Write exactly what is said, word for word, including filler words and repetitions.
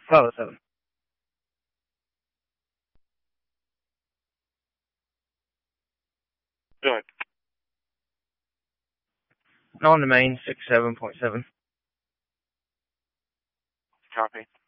five oh seven. Good. On the main, six seven point seven. Copy.